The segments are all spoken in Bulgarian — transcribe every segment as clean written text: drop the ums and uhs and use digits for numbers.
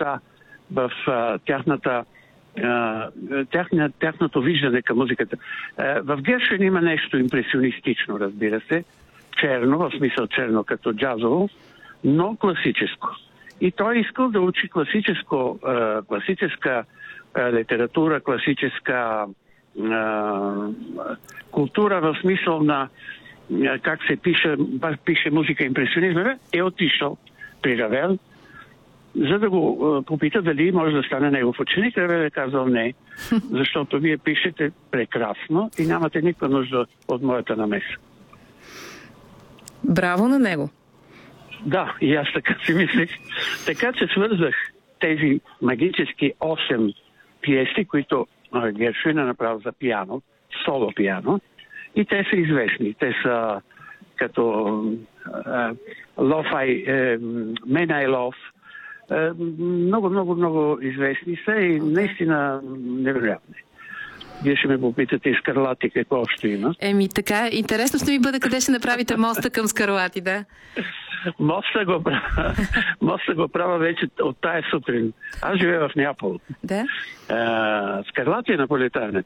неща в тяхното виждане към музиката. В Гершвин има нещо импресионистично, разбира се, черно, в смисъл черно като джазово, но класическо. И той искал да учи класическа литература, класическа култура в смисъл на как се пише музика импресионизма, е отишъл при Равел, за да го попита дали може да стане негов ученик. Равел е казал не, защото вие пишете прекрасно и нямате никаква нужда от моята намеса. Браво на него! Да, и аз така си мислех. Така че свързах тези магически 8 пиеси, които Гершвин е направил за пиано, соло пиано, и те са известни. Те са като Men I Love. Много известни са и наистина невероятни. Вие ще ме попитате и Скарлати какво още има. Така, интересно ще ми бъде къде ще направите моста към Скарлати, да? Моста го правя вече от тая сутрин. Аз живея в Неапол. Да? Скарлати е наполитанец.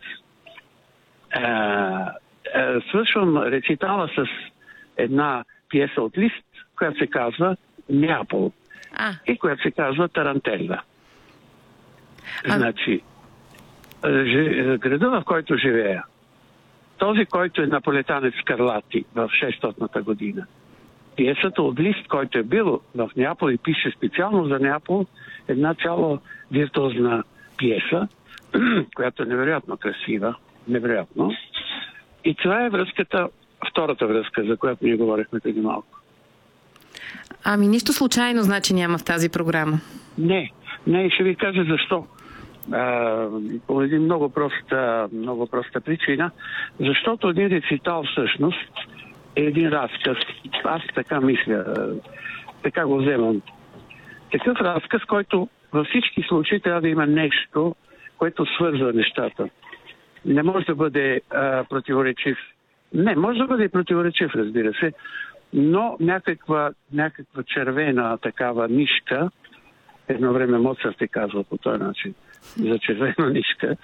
Свършвам рецитала с една пиеса от Лист, която се казва Неапол и която се казва Тарантелла. Значи, града, в който живея, този, който е наполитанец Скарлати в 600-та година, пиесата от Лист, който е бил в Неапол и пише специално за Неапол, една цяло виртуозна пиеса, която е невероятно красива, невероятно. И това е втората връзка, за която ние говорихме преди малко. Нищо случайно значи няма в тази програма. Не, ще ви кажа защо. По един много проста причина. Защото един рецитал всъщност е един разказ. Аз така мисля, така го вземам. Такъв разказ, който във всички случаи трябва да има нещо, което свързва нещата. Не може да бъде противоречив. Не, може да бъде противоречив, разбира се, но някаква червена такава нишка, едно време Моцарт е казвал по този начин, за червена нишка,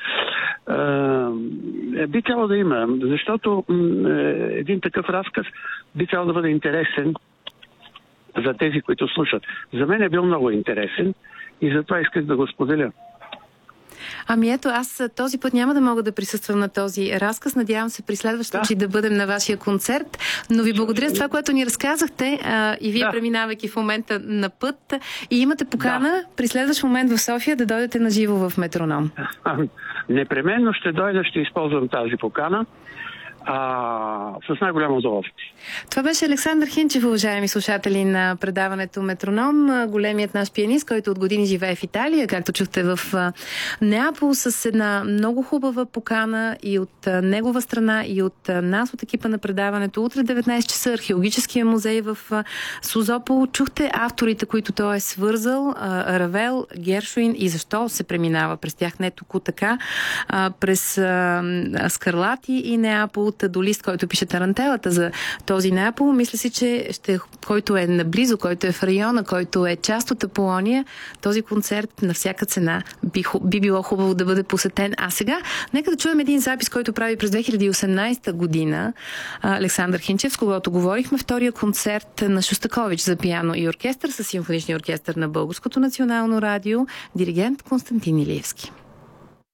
би трябвало да има, защото един такъв разказ би трябвало да бъде интересен за тези, които слушат. За мен е бил много интересен и затова исках да го споделя. Ето, аз този път няма да мога да присъствам на този разказ. Надявам се при следващия случай да бъдем на вашия концерт. Но ви благодаря за това, което ни разказахте и вие преминавайки в момента на път. И имате покана при следващ момент в София да дойдете на живо в Метроном. Непременно ще дойда, ще използвам тази покана. С най-голямо удоволствие. Това беше Александър Хинчев, уважаеми слушатели на предаването Метроном, големият наш пианист, който от години живее в Италия, както чухте в Неапол, с една много хубава покана и от негова страна, и от нас, от екипа на предаването. Утре 19 часа Археологическия музей в Созопол. Чухте авторите, които той е свързал, Равел, Гершвин и защо се преминава през тях не току така, през Скарлати и Неапол, до Лист, който пише Тарантелата за този Неапол. Мисля си, че който е наблизо, който е в района, който е част от Аполония, този концерт на всяка цена би било хубаво да бъде посетен. А сега, нека да чуем един запис, който прави през 2018 година Александър Хинчев, с когото говорихме, втория концерт на Шостакович за пиано и оркестър с симфоничния оркестър на Българското национално радио, диригент Константин Илиевски.